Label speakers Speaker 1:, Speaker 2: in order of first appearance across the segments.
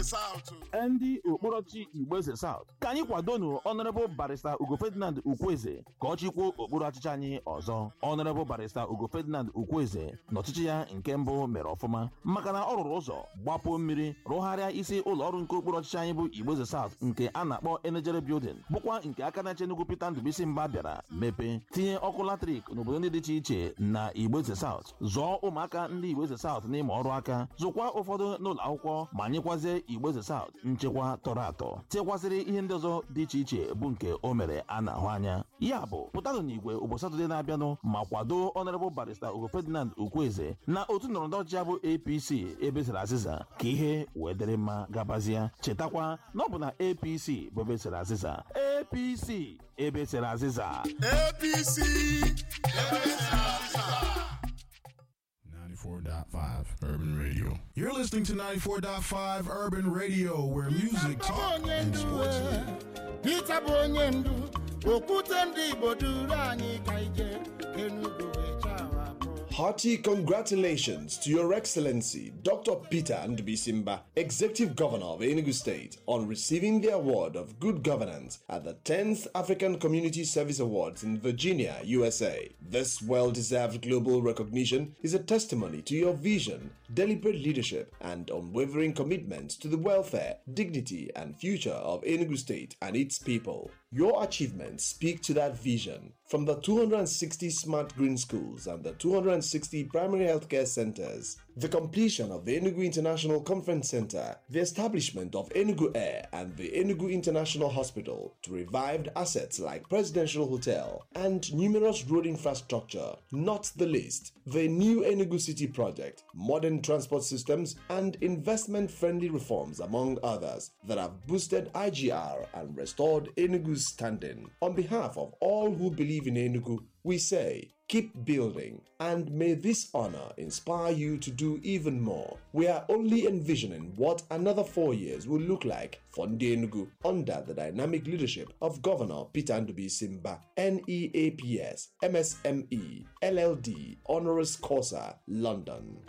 Speaker 1: ndị okporochi Igbeze South ka anyị kwadonu Honorable Barrister Ugo Ferdinand Ukwueze ka ọ chịkwuo okpuru ọchịchị anyị ọzọ. Honorable Barrister Ugo Ferdinand Ukwueze n'ọchịchị ya nke mbụ mere ọfụma maka na ọ rụrụ ụzọ gbapụ mmiri rụgharịa isi ụlọ ọrụ nke okpuru ọchịchị anyị bụ Igbeze South nke a na-akpọ Enegere Building bụkwa nke aka na-eche Enugu Peter Ndubuisi Mba bịara mepe, tinye ọkụ latrik n'obodo ndị dị iche iche na Igbeze South, zụọ ụmụaka ndị Igbeze South n'ime ọrụ aka, zụkwa ụfọdụ n'ụlọ akwụkwọ ma nyekwazie Igbeze South nchekwa tọrọ atọ, tekwasịrị ihe ndị ọzọ dị iche iche bụ nke o mere a na-ahụ anya. Ya bụ pụtanụ n'igwe ụbọchị Satọde na-abịanụ ma kwado Honorable Barrister Ugo Ferdinand Ukwueze na otu ndọrọndọrọ ọchịchị bụ APC ebe siri azịza ka ihe wee dịrị mma gabazie. Chetakwa na ọ bụ na APC bụ ebe siri azịza, APC ebe siri azịza,
Speaker 2: APC ebe siri azịza.
Speaker 3: 94.5 Urban Radio. You're listening to 94.5 Urban Radio, where music, talk, and sports
Speaker 4: Hearty congratulations to Your Excellency Dr. Peter Ndubuisi Mba, Executive Governor of Enugu State, on receiving the award of Good Governance at the 10th African Community Service Awards in Virginia, USA. This well-deserved global recognition is a testimony to your vision, deliberate leadership, and unwavering commitment to the welfare, dignity, and future of Enugu State and its people. Your achievements speak to that vision. From the 260 smart green schools and the 260 primary healthcare centers, the completion of the Enugu International Conference Center, the establishment of Enugu Air and the Enugu International Hospital, to revived assets like Presidential Hotel and numerous road infrastructure, not the least, the new Enugu City project, modern transport systems, and investment-friendly reforms, among others, that have boosted IGR and restored Enugu's standing. On behalf of all who believe in Enugu, we say, keep building, and may this honor inspire you to do even more. We are only envisioning what another 4 years will look like for Ndi Enugu under the dynamic leadership of Governor Peter Ndubuisi Mba, NEAPS, MSME, LLD, Honoris Causa, London.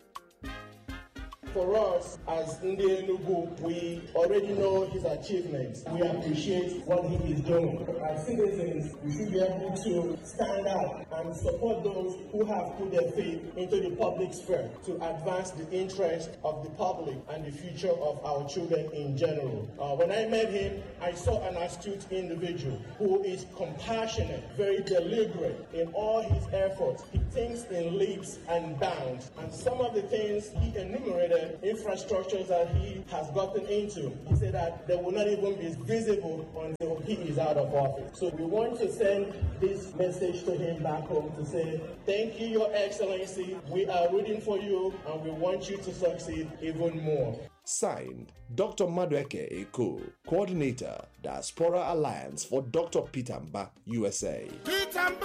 Speaker 5: For us, as Ndi Enugu, we already know his achievements. We appreciate what he is doing. As citizens, we should be able to stand up and support those who have put their faith into the public sphere to advance the interest of the public and the future of our children in general. When I met him, I saw an astute individual who is compassionate, very deliberate in all his efforts. He thinks in leaps and bounds. And some of the things he enumerated, infrastructures that he has gotten into, he said that they will not even be visible until he is out of office. So we want to send this message to him back home to say, thank you, Your Excellency. We are rooting for you and we want you to succeed even more.
Speaker 4: Signed, Dr. Madueke Eko, Coordinator, Diaspora Alliance for Dr. Peter Mba, USA.